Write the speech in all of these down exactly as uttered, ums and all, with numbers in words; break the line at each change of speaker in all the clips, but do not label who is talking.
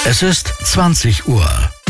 Es ist zwanzig Uhr.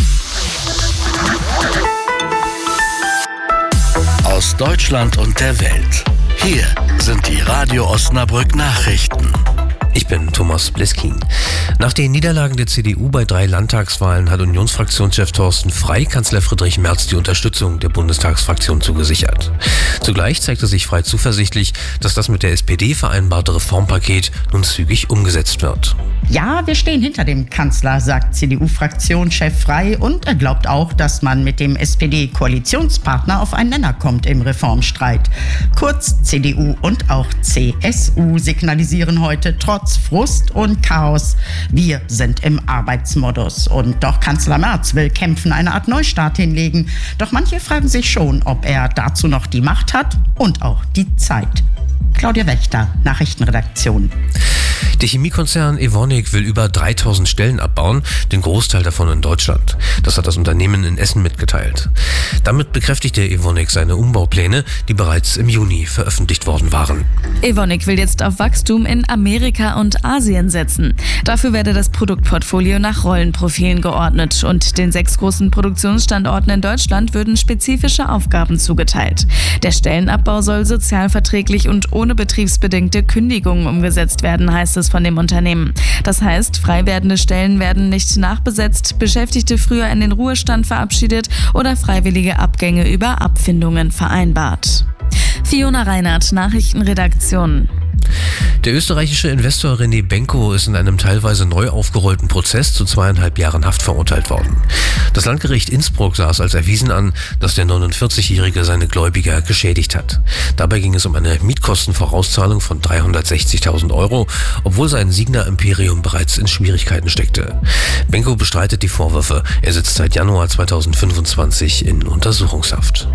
Aus Deutschland und der Welt. Hier sind die Radio Osnabrück Nachrichten.
Ich bin Thomas Bleskin. Nach den Niederlagen der C D U bei drei Landtagswahlen hat Unionsfraktionschef Thorsten Frey Kanzler Friedrich Merz die Unterstützung der Bundestagsfraktion zugesichert. Zugleich zeigte sich Frey zuversichtlich, dass das mit der S P D vereinbarte Reformpaket nun zügig umgesetzt wird.
Ja, wir stehen hinter dem Kanzler, sagt C D U-Fraktionschef Frey, und er glaubt auch, dass man mit dem S P D-Koalitionspartner auf einen Nenner kommt im Reformstreit. Kurz, C D U und auch C S U signalisieren heute trotz Frust und Chaos: Wir sind im Arbeitsmodus. Und doch Kanzler Merz will kämpfen, eine Art Neustart hinlegen. Doch manche fragen sich schon, ob er dazu noch die Macht hat und auch die Zeit. Claudia Wächter, Nachrichtenredaktion.
Der Chemiekonzern Evonik will über dreitausend Stellen abbauen, den Großteil davon in Deutschland. Das hat das Unternehmen in Essen mitgeteilt. Damit bekräftigte Evonik seine Umbaupläne, die bereits im Juni veröffentlicht worden waren.
Evonik will jetzt auf Wachstum in Amerika und Asien setzen. Dafür werde das Produktportfolio nach Rollenprofilen geordnet und den sechs großen Produktionsstandorten in Deutschland würden spezifische Aufgaben zugeteilt. Der Stellenabbau soll sozialverträglich und ohne betriebsbedingte Kündigungen umgesetzt werden, heißt es von dem Unternehmen. Das heißt, frei werdende Stellen werden nicht nachbesetzt, Beschäftigte früher in den Ruhestand verabschiedet oder freiwillige Abgänge über Abfindungen vereinbart. Fiona Reinhardt, Nachrichtenredaktion.
Der österreichische Investor René Benko ist in einem teilweise neu aufgerollten Prozess zu zweieinhalb Jahren Haft verurteilt worden. Das Landgericht Innsbruck sah es als erwiesen an, dass der neunundvierzigjährige seine Gläubiger geschädigt hat. Dabei ging es um eine Mietkostenvorauszahlung von dreihundertsechzigtausend Euro, obwohl sein Signa-Imperium bereits in Schwierigkeiten steckte. Benko bestreitet die Vorwürfe. Er sitzt seit Januar zweitausendfünfundzwanzig in Untersuchungshaft.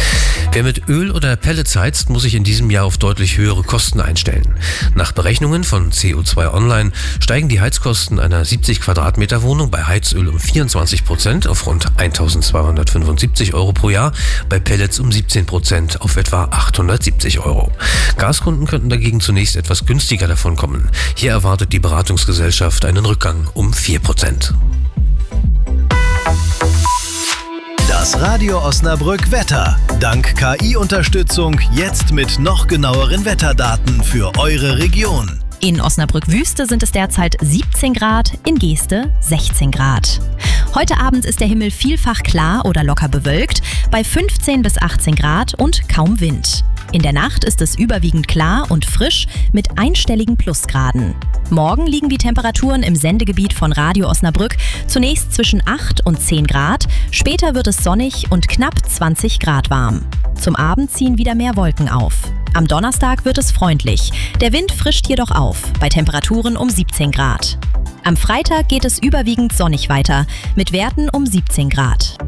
Wer mit Öl oder Pellets heizt, muss sich in diesem Jahr auf deutlich höhere Kosten einstellen. Nach Berechnungen von C O zwei Online steigen die Heizkosten einer siebzig Quadratmeter Wohnung bei Heizöl um vierundzwanzig Prozent auf rund eintausendzweihundertfünfundsiebzig Euro pro Jahr, bei Pellets um siebzehn Prozent auf etwa achthundertsiebzig Euro. Gaskunden könnten dagegen zunächst etwas günstiger davon kommen. Hier erwartet die Beratungsgesellschaft einen Rückgang um vier Prozent.
Das Radio Osnabrück Wetter. Dank K I-Unterstützung jetzt mit noch genaueren Wetterdaten für eure Region.
In Osnabrück-Wüste sind es derzeit siebzehn Grad, in Geeste sechzehn Grad. Heute Abend ist der Himmel vielfach klar oder locker bewölkt, bei fünfzehn bis achtzehn Grad und kaum Wind. In der Nacht ist es überwiegend klar und frisch mit einstelligen Plusgraden. Morgen liegen die Temperaturen im Sendegebiet von Radio Osnabrück zunächst zwischen acht und zehn Grad, später wird es sonnig und knapp zwanzig Grad warm. Zum Abend ziehen wieder mehr Wolken auf. Am Donnerstag wird es freundlich, der Wind frischt jedoch auf, bei Temperaturen um siebzehn Grad. Am Freitag geht es überwiegend sonnig weiter, mit Werten um siebzehn Grad.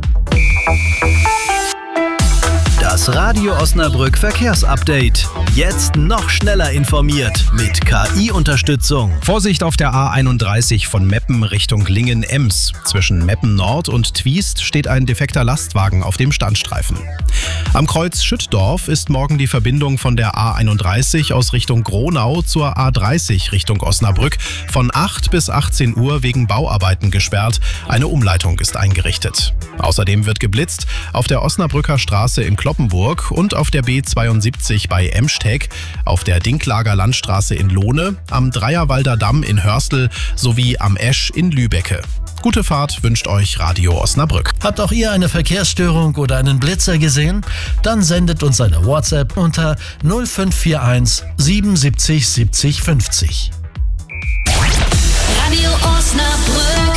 Das Radio Osnabrück Verkehrsupdate. Jetzt noch schneller informiert mit K I-Unterstützung.
Vorsicht auf der A einunddreißig von Meppen Richtung Lingen-Ems. Zwischen Meppen Nord und Twiest steht ein defekter Lastwagen auf dem Standstreifen. Am Kreuz Schüttdorf ist morgen die Verbindung von der A einunddreißig aus Richtung Gronau zur A dreißig Richtung Osnabrück von acht bis achtzehn Uhr wegen Bauarbeiten gesperrt. Eine Umleitung ist eingerichtet. Außerdem wird geblitzt auf der Osnabrücker Straße in Kloppenburg und auf der B zweiundsiebzig bei Emsteg, auf der Dinklager Landstraße in Lohne, am Dreierwalder Damm in Hörstel sowie am Esch in Lübecke. Gute Fahrt wünscht euch Radio Osnabrück.
Habt auch ihr eine Verkehrsstörung oder einen Blitzer gesehen? Dann sendet uns eine WhatsApp unter null fünf vier eins siebenundsiebzig siebzig fünfzig.
Radio Osnabrück.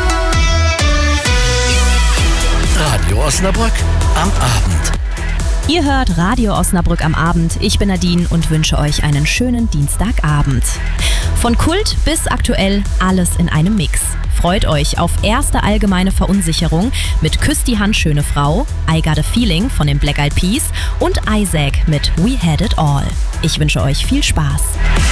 Radio Osnabrück am Abend.
Ihr hört Radio Osnabrück am Abend. Ich bin Nadine und wünsche euch einen schönen Dienstagabend. Von Kult bis aktuell alles in einem Mix. Freut euch auf erste allgemeine Verunsicherung mit Küss die Hand, schöne Frau, I Got a Feeling von den Black Eyed Peas und Isaac mit We Had It All. Ich wünsche euch viel Spaß.